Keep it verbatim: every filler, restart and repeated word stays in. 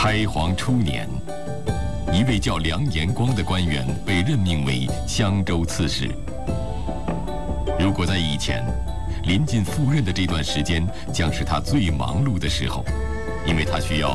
开皇初年，一位叫梁延光的官员被任命为襄州刺史。如果在以前，临近赴任的这段时间将是他最忙碌的时候，因为他需要